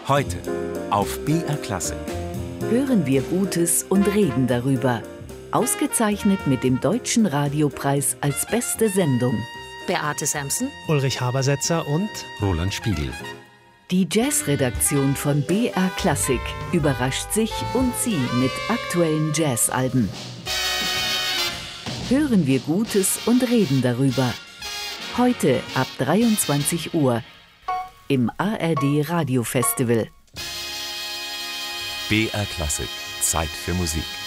Heute auf BR Klassik. Hören wir Gutes und reden darüber. Ausgezeichnet mit dem Deutschen Radiopreis als beste Sendung. Beate Samson, Ulrich Habersetzer und Roland Spiegel. Die Jazzredaktion von BR Klassik überrascht sich und Sie mit aktuellen Jazzalben. Hören wir Gutes und reden darüber. Heute ab 23 Uhr im ARD Radio Festival. BR Klassik. Zeit für Musik.